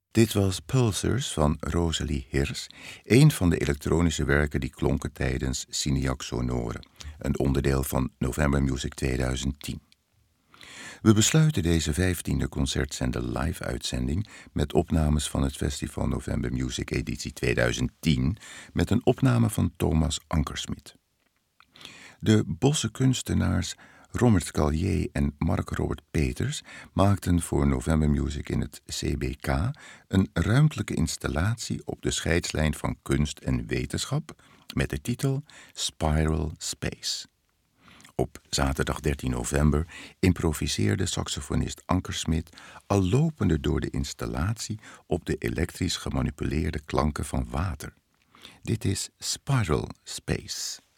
Dit was Pulsars van Rosalie Hirs, een van de elektronische werken die klonken tijdens Cineac Sonore, een onderdeel van November Music 2010. We besluiten deze 15e concertzender live-uitzending met opnames van het Festival November Music editie 2010 met een opname van Thomas Ankersmit. De Bosse kunstenaars Robert Callier en Mark Robert Peters maakten voor November Music in het CBK een ruimtelijke installatie op de scheidslijn van kunst en wetenschap met de titel Spiral Space. Op zaterdag 13 november improviseerde saxofonist Ankersmit al lopende door de installatie op de elektrisch gemanipuleerde klanken van water. Dit is Spiral Space.